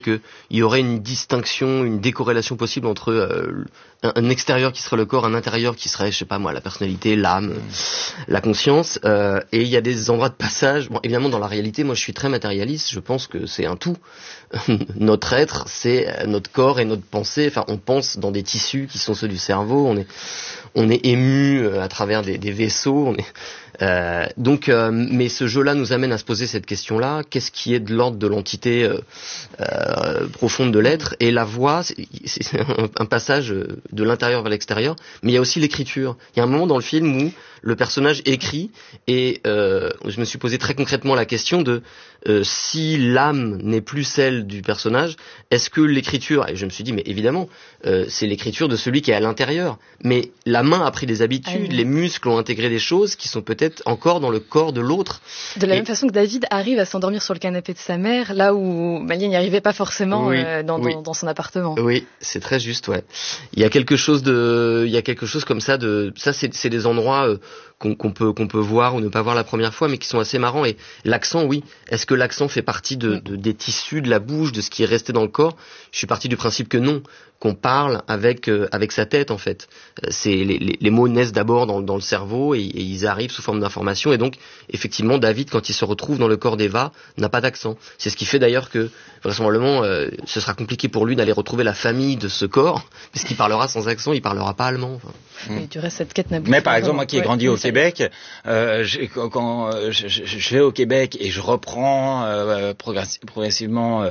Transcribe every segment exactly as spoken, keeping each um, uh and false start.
qu'il y aurait une distinction, une décorrélation possible entre euh, un, un extérieur qui serait le corps, un intérieur qui serait, je sais pas moi, la personnalité, l'âme, mmh. la conscience. Euh, et il y a des endroits de passage. Bon, évidemment, dans la réalité, moi, je suis très matérialiste. Je pense que c'est un tout. Notre être, c'est notre corps et notre pensée. Enfin, on pense dans des tissus qui sont ceux du cerveau. On est, on est ému à travers des, des vaisseaux. On est Euh, donc, euh, mais ce jeu-là nous amène à se poser cette question-là. Qu'est-ce qui est de l'ordre de l'entité euh, euh, profonde de l'être? Et la voix, c'est, c'est un, un passage de l'intérieur vers l'extérieur. Mais il y a aussi l'écriture. Il y a un moment dans le film où le personnage écrit et euh, je me suis posé très concrètement la question de euh, si l'âme n'est plus celle du personnage, est-ce que l'écriture, et je me suis dit mais évidemment euh, c'est l'écriture de celui qui est à l'intérieur, mais la main a pris des habitudes, ah oui. les muscles ont intégré des choses qui sont peut-être encore dans le corps de l'autre. De la et... même façon que David arrive à s'endormir sur le canapé de sa mère, là où Malia n'y arrivait pas forcément oui, euh, dans, oui. dans, dans son appartement. Oui, c'est très juste, ouais. Il y a quelque chose de, il y a quelque chose comme ça de, ça c'est, c'est des endroits euh, qu'on, qu'on peut qu'on peut voir ou ne pas voir la première fois, mais qui sont assez marrants. Et l'accent, oui. Est-ce que l'accent fait partie de, de des tissus de la bouche, de ce qui est resté dans le corps? Je suis parti du principe que non, qu'on parle avec euh, avec sa tête en fait. C'est les, les, les mots naissent d'abord dans, dans le cerveau et, et ils arrivent sous forme d'information. Et donc effectivement, David, quand il se retrouve dans le corps d'Eva, n'a pas d'accent. C'est ce qui fait d'ailleurs que vraisemblablement, euh, ce sera compliqué pour lui d'aller retrouver la famille de ce corps, parce qu'il parlera sans accent, il parlera pas allemand. Enfin. Et du reste, cette quête n'a plus. Mais par exemple, moi qui ai grandi ouais, au Québec, euh, j'ai, quand, quand euh, je, je, je vais au Québec et je reprends euh, progressivement euh,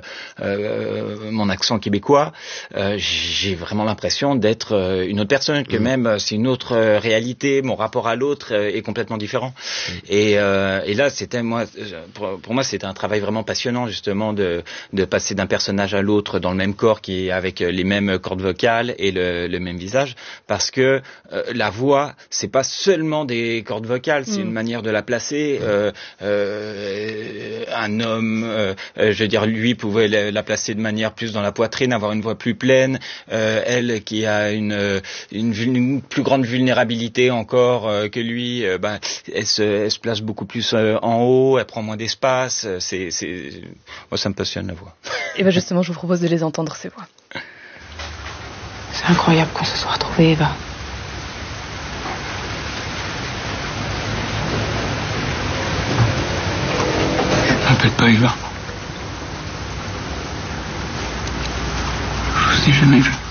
euh, mon accent québécois, euh, j'ai vraiment l'impression d'être euh, une autre personne, que mmh. même c'est une autre euh, réalité, mon rapport à l'autre euh, est complètement différent. Mmh. Et, euh, et là, c'était moi, pour, pour moi, c'était un travail vraiment passionnant justement de, de passer d'un personnage à l'autre dans le même corps, qui est avec les mêmes cordes vocales et le, le même visage, parce que euh, la voix, c'est pas seulement des cordes vocales, c'est mmh. une manière de la placer. Euh, euh, un homme, euh, je veux dire, lui pouvait la, la placer de manière plus dans la poitrine, avoir une voix plus pleine. Euh, elle qui a une, une, une plus grande vulnérabilité encore euh, que lui, euh, ben, elle, se, elle se place beaucoup plus euh, en haut, elle prend moins d'espace. C'est, c'est... Moi, ça me passionne la voix. Et ben justement, je vous propose de les entendre, ces voix. C'est incroyable qu'on se soit retrouvés, Eva. Je m'appelle pas Eva. Je vous ai jamais vu.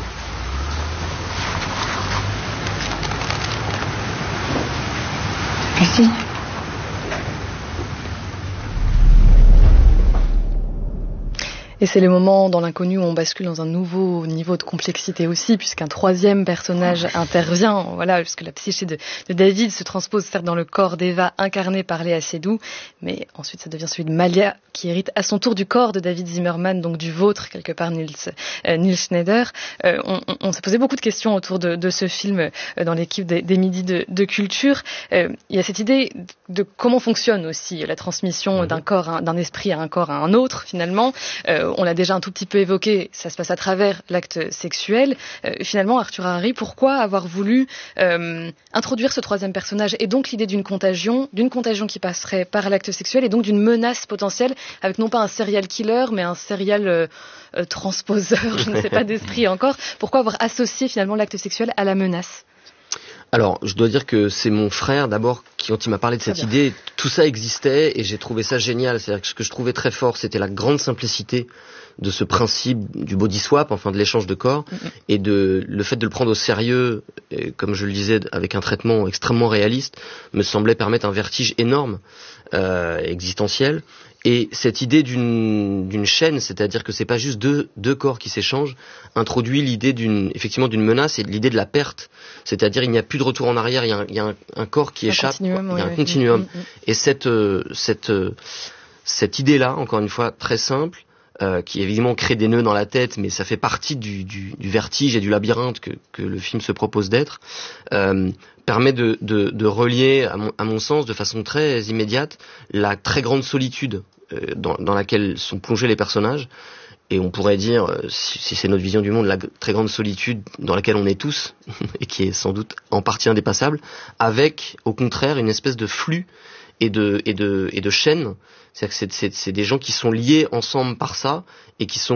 Mais si. Et c'est les moments dans l'inconnu où on bascule dans un nouveau niveau de complexité aussi, puisqu'un troisième personnage intervient, voilà, puisque la psyché de, de David se transpose certes dans le corps d'Eva, incarné par Léa Seydoux, mais ensuite ça devient celui de Malia, qui hérite à son tour du corps de David Zimmerman, donc du vôtre, quelque part, Nils, euh, Nils Schneider. Euh, on, on, on s'est posé beaucoup de questions autour de, de ce film euh, dans l'équipe des, des Midis de, de Culture. Euh, il y a cette idée de comment fonctionne aussi la transmission d'un corps, à, d'un esprit à un corps à un autre, finalement. Euh, on l'a déjà un tout petit peu évoqué, ça se passe à travers l'acte sexuel. Euh, finalement, Arthur Harari, pourquoi avoir voulu euh, introduire ce troisième personnage et donc l'idée d'une contagion, d'une contagion qui passerait par l'acte sexuel et donc d'une menace potentielle avec non pas un serial killer, mais un serial euh, euh, transposeur, je ne sais pas d'esprit encore. Pourquoi avoir associé finalement l'acte sexuel à la menace ? Alors, je dois dire que c'est mon frère, d'abord, qui, quand il m'a parlé de cette idée, tout ça existait et j'ai trouvé ça génial. C'est-à-dire que ce que je trouvais très fort, c'était la grande simplicité de ce principe du body swap, enfin de l'échange de corps, mm-hmm. et de le fait de le prendre au sérieux, et, comme je le disais, avec un traitement extrêmement réaliste, me semblait permettre un vertige énorme, euh, existentiel. Et cette idée d'une, d'une chaîne, c'est-à-dire que c'est pas juste deux, deux corps qui s'échangent, introduit l'idée d'une, effectivement, d'une menace et l'idée de la perte. C'est-à-dire, il n'y a plus de retour en arrière, il y a un, il y a un, un corps qui un échappe, continuum, il y a ouais, un continuum. ouais. Mm, mm. Et cette, euh, cette, euh, cette idée-là, encore une fois, très simple, euh, qui évidemment crée des nœuds dans la tête, mais ça fait partie du, du, du vertige et du labyrinthe que, que le film se propose d'être, euh, permet de, de, de relier, à mon, à mon sens, de façon très immédiate, la très grande solitude euh, dans, dans laquelle sont plongés les personnages. Et on pourrait dire, euh, si, si c'est notre vision du monde, la g- très grande solitude dans laquelle on est tous, et qui est sans doute en partie indépassable, avec, au contraire, une espèce de flux et de et de et de chaînes. C'est-à-dire que c'est, c'est, c'est des gens qui sont liés ensemble par ça et qui sont